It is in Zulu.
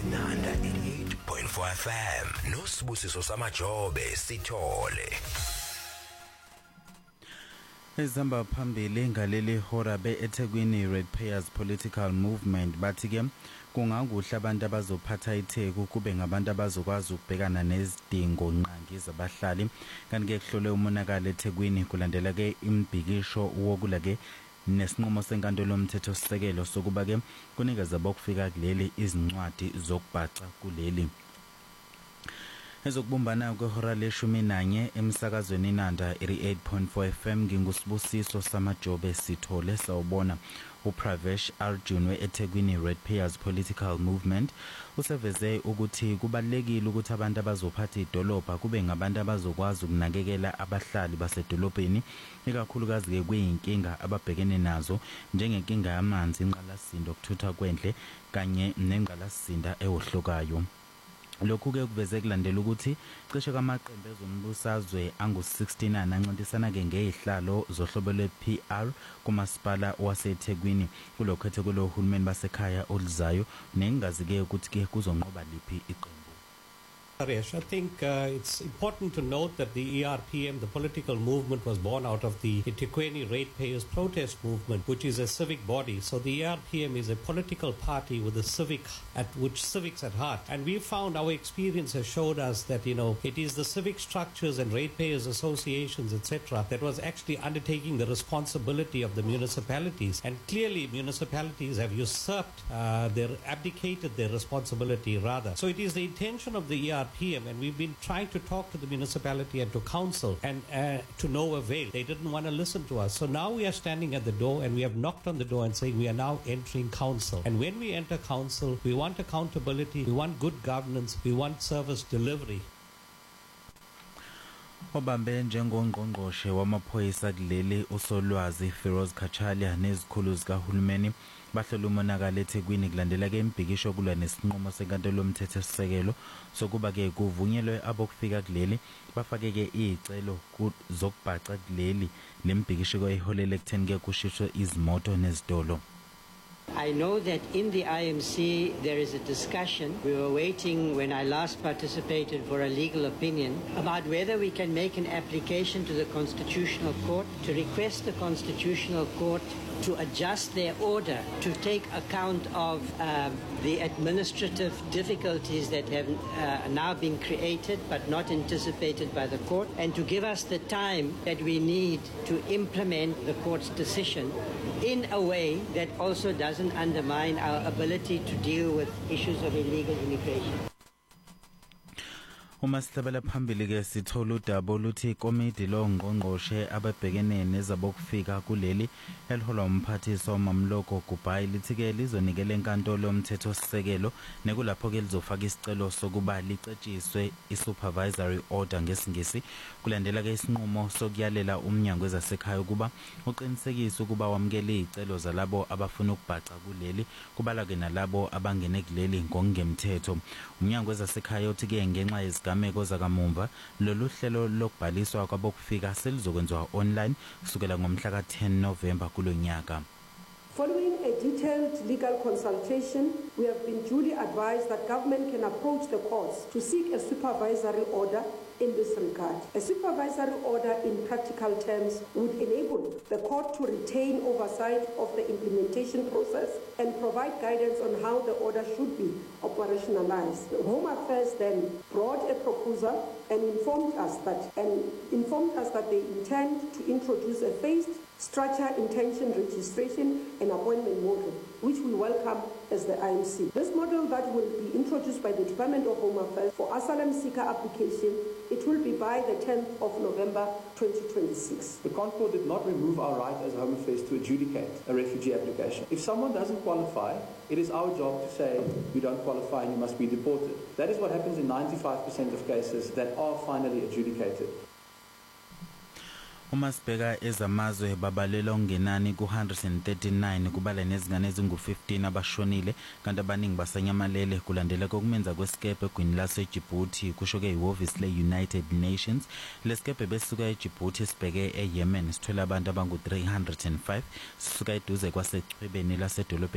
Nanda 8.4 FM noSibusiso Samajobe Sithole. Ezihamba phambili ngaleli hora eThekwini Ratepayers Political Movement bathi ke kungakuhle abantu abazophatha itheku kube ngabantu abazokwazi ukubhekana nezidingo nqangi zabahlali kanti ke kuhlole umonakalo eThekwini kulandela ke imbhikisho wokula ke nesinqumo senkantolo yomthetho sisekelo sokuba ke kunikeza bokufika kuleli izincwadi zokubhaca kuleli. Ezokubumbana kwehora le-11 emsakazweni Nanda 88.4 FM nginguSibusiso Samajobe Sithole sawubona uPravesh Arjun weThekwini Ratepayers Political Movement useveze ukuthi kubalekile ukuthi abantu abazophatha idolobha kube ngabantu abazokwazi ukunakekela abahlali basedolobheni ikakhulukazi ke kuyinkinga ababhekene nazo njengenkinga yamanzi inqalasizinda okuthutha kwendle kanye nenqalasizinda ewohlokayo. Lokhu ke kuveze kulandela ukuthi cishe kamaqembu ezombusazwe angu-69 ancintisana ke ngezihlalo zohlobo lwe-PR kumasipala waseThekwini kulokhetho kulohulumeni basekhaya oluzayo nengazi ke ukuthi ke kuzonqoba liphi iqembu. I think it's important to note that the ERPM, the political movement, was born out of the Ethekwini Ratepayers protest movement, which is a civic body. So the ERPM is a political party with civics at heart. And we found our experience has showed us that, it is the civic structures and ratepayers associations, etc., that was actually undertaking the responsibility of the municipalities. And clearly municipalities have abdicated their responsibility rather. So it is the intention of the ERPM, and we've been trying to talk to the municipality and to council and to no avail. They didn't want to listen to us. So now we are standing at the door and we have knocked on the door and saying we are now entering council. And when we enter council, we want accountability, we want good governance, we want service delivery. Obambe njengongqongqoshe wamaphoyisa kuleli uSolwazi Feroz Kachalia nezikhulu zikahulumeni bahlola umonakalo eThekwini kulandela ke imbhikisho kulwa nesinqumo senkantolo yomthetho sisekelo sokuba ke kuvunyelwe abokufika kuleli bafake ke izicelo zokubhaca kuleli lembhikisho eholele ekutheni ke kushishwe izimoto nezitolo. I know that in the IMC there is a discussion. We were waiting when I last participated for a legal opinion about whether we can make an application to the Constitutional Court to request the Constitutional Court to adjust their order to take account of the administrative difficulties that have now been created but not anticipated by the court, and to give us the time that we need to implement the court's decision in a way that also doesn't undermine our ability to deal with issues of illegal immigration. Uma sihlabela phambili ke sithola udaba oluthi ikomiti longqongqoshe ababhekene nezabokufika kuleli eliholwa umphathiswa uMamloko Gubhayi lithi ke lizonikela enkantolo yomthetho sisekelo nekulapho ke lizofaka isicelo sokuba licetshiswe isupervisory order ngesingisi kulandela ke isinqumo sokuyalela umnyango wezasekhaya ukuba uqinisekise ukuba wamukele izicelo zalabo abafuna ukubhaca kuleli kubala ke nalabo abangene kuleli ngokungemthetho. Umnyango wezasekhaya uthi ke ngenxa yezigameko zakamumva lolu hlelo lokubhaliswa kwabokufika selizokwenziwa online kusukela ngomhla ka-10 November kulonyaka. Following a detailed legal consultation, we have been duly advised that government can approach the courts to seek a supervisory order in this regard. A supervisory order in practical terms would enable the court to retain oversight of the implementation process and provide guidance on how the order should be operationalized. The Home Affairs then brought a proposal and informed us that they intend to introduce a phased structure, intention, registration and appointment model, which we welcome as the IMC. This model that will be introduced by the Department of Home Affairs for asylum seeker application, it will be by the 10th of November 2026. The Court did not remove our right as Home Affairs to adjudicate a refugee application. If someone doesn't qualify, it is our job to say you don't qualify and you must be deported. That is what happens in 95% of cases that are finally adjudicated. Uma sibheka ezamazwe babalela ongenani ku139 kubala nezingane ezingu15 abashonile kanti abaningi basanyamalele kulandela kokumenza kwesikepe egwini laseDjibouti kusho ke ihhovisi leUnited Nations. Lesikepe besuka eDjibouti sibheke eYemen sithola abantu abangu305 sisuka eduze kwasechwebeni lasedolobheni